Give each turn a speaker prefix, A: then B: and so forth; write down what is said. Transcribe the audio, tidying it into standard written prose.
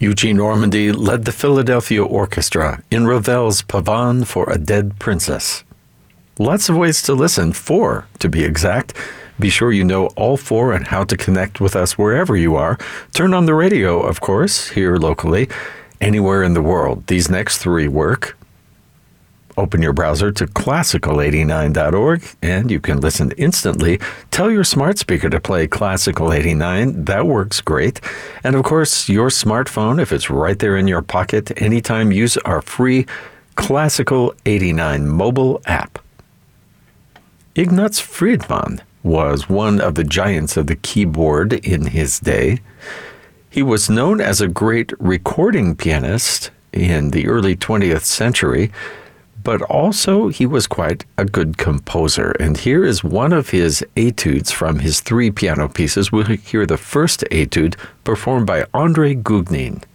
A: Eugene Ormandy led the Philadelphia Orchestra in Ravel's Pavane for a Dead Princess. Lots of ways to listen, 4 to be exact. Be sure you know all 4 and how to connect with us wherever you are. Turn on the radio, of course, here locally, anywhere in the world. These next 3 work. Open your browser to classical89.org and you can listen instantly. Tell your smart speaker to play Classical 89. That works great. And of course, your smartphone, if it's right there in your pocket, anytime, use our free Classical 89 mobile app. Ignaz Friedman was one of the giants of the keyboard in his day. He was known as a great recording pianist in the early 20th century, but also he was quite a good composer. And here is one of his etudes from his 3 piano pieces. We'll hear the first etude performed by Andrei Gugnin.